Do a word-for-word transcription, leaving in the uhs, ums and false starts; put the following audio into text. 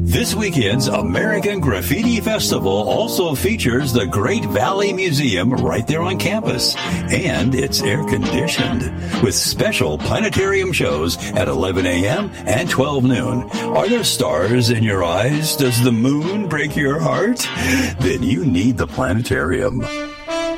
This weekend's American Graffiti Festival also features the Great Valley Museum right there on campus. And it's air-conditioned with special planetarium shows at eleven a.m. and twelve noon. Are there stars in your eyes? Does the moon break your heart? Then you need the planetarium.